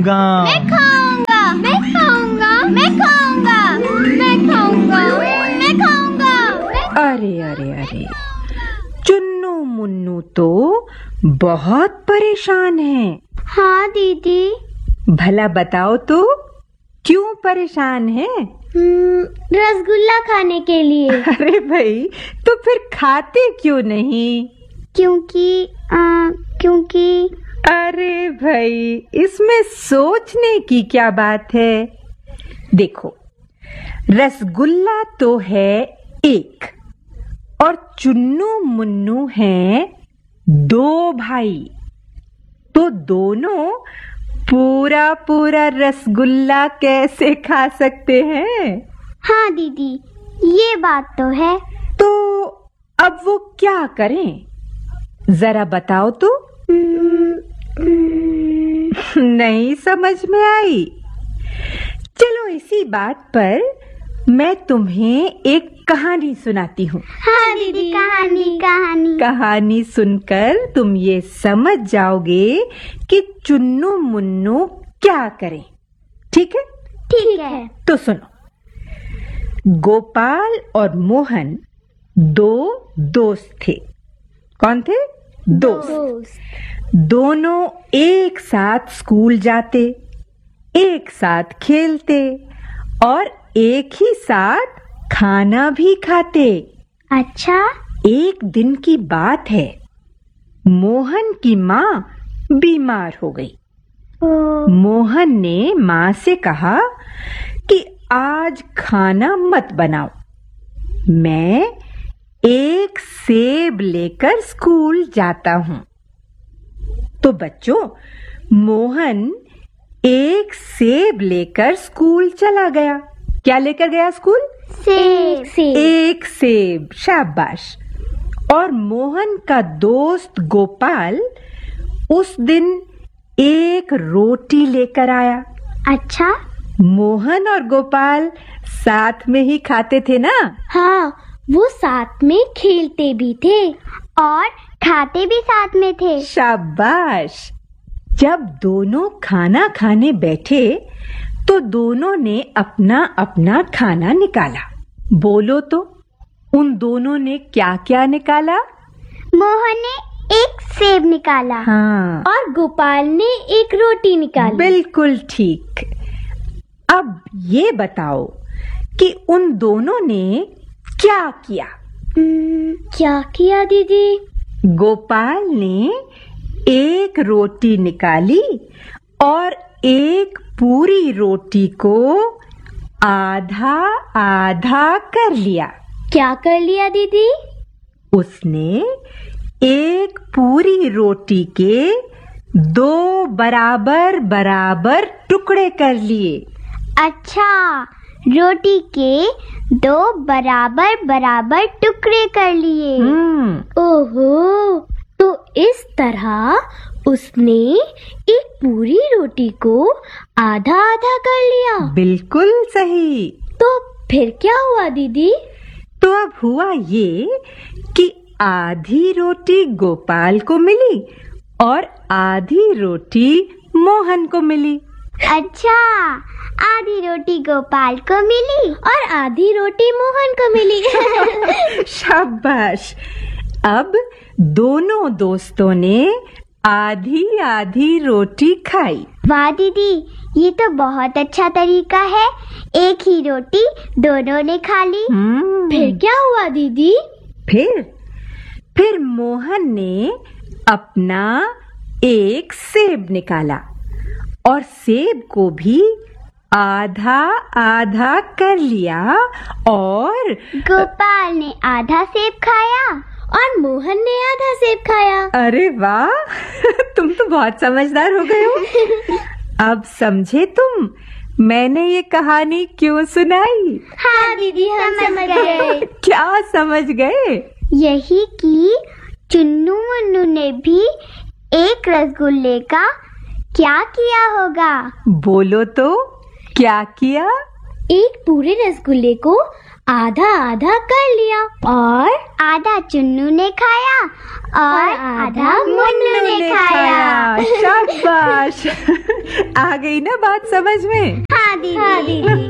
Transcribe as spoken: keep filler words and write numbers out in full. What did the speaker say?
खाऊंगा। मैं खाऊंगा। मैं खाऊंगा। मैं खाऊंगा। मैं खाऊंगा। मैं खाऊंगा। अरे अरे अरे, चुन्नू मुन्नू तो बहुत परेशान है। हाँ दीदी। भला बताओ तो क्यों परेशान है? रसगुल्ला खाने के लिए। अरे भाई, तो फिर खाते क्यों नहीं? क्योंकि आ, क्योंकि अरे भाई, इसमें सोचने की क्या बात है। देखो, रसगुल्ला तो है एक, और चुन्नू मुन्नू हैं दो भाई, तो दोनों पूरा पूरा रसगुल्ला कैसे खा सकते हैं? हाँ दीदी, ये बात तो है। तो अब वो क्या करें, जरा बताओ तो। नहीं समझ में आई? चलो, इसी बात पर मैं तुम्हें एक कहानी सुनाती हूँ। हाँ दीदी, कहानी कहानी कहानी सुनकर तुम ये समझ जाओगे कि चुन्नू मुन्नू क्या करें। ठीक है? ठीक है। तो सुनो। गोपाल और मोहन दो दोस्त थे। कौन थे? दोस्त। दोस्त। दोनों एक साथ स्कूल जाते, एक साथ खेलते और एक ही साथ खाना भी खाते। अच्छा। एक दिन की बात है, मोहन की माँ बीमार हो गई। मोहन ने माँ से कहा कि आज खाना मत बनाओ, मैं एक सेब लेकर स्कूल जाता हूँ। तो बच्चों, मोहन एक सेब लेकर स्कूल चला गया। क्या लेकर गया स्कूल? सेब। सेब। एक सेब, शाबाश। और मोहन का दोस्त गोपाल उस दिन एक रोटी लेकर आया। अच्छा। मोहन और गोपाल साथ में ही खाते थे ना? हाँ, वो साथ में खेलते भी थे और खाते भी साथ में थे। शाबाश। जब दोनों खाना खाने बैठे तो दोनों ने अपना अपना खाना निकाला। बोलो तो, उन दोनों ने क्या क्या निकाला? मोहन ने एक सेब निकाला। हाँ, और गोपाल ने एक रोटी निकाली। बिल्कुल ठीक। अब ये बताओ कि उन दोनों ने क्या किया? क्या किया दीदी? गोपाल ने एक रोटी निकाली और एक पूरी रोटी को आधा आधा कर लिया। क्या कर लिया दीदी? उसने एक पूरी रोटी के दो बराबर बराबर टुकड़े कर लिए। अच्छा, रोटी के दो बराबर बराबर टुकड़े कर लिए। हम्म। ओहो, तो इस तरह उसने एक पूरी रोटी को आधा आधा कर लिया। बिल्कुल सही। तो फिर क्या हुआ दीदी? तो अब हुआ ये कि आधी रोटी गोपाल को मिली और आधी रोटी मोहन को मिली। अच्छा, आधी रोटी गोपाल को मिली और आधी रोटी मोहन को मिली। शाबाश। अब दोनों दोस्तों ने आधी आधी रोटी खाई। वाह दीदी, ये तो बहुत अच्छा तरीका है। एक ही रोटी दोनों ने खा ली। फिर क्या हुआ दीदी? फिर फिर मोहन ने अपना एक सेब निकाला और सेब को भी आधा आधा कर लिया और गोपाल ने आधा सेब खाया और मोहन ने आधा सेब खाया। अरे वाह, तुम तो बहुत समझदार हो गए हो। अब समझे तुम मैंने ये कहानी क्यों सुनाई? हाँ दीदी, हम समझ गए। क्या समझ गए? यही कि चुन्नू मुन्नू ने भी एक रसगुल्ले का क्या किया होगा? बोलो तो, क्या किया? एक पूरे रसगुल्ले को आधा आधा कर लिया और आधा चुन्नू ने खाया और आधा मुन्नू ने खाया। शाबाश। आ गई ना बात समझ में? हाँ दीदी।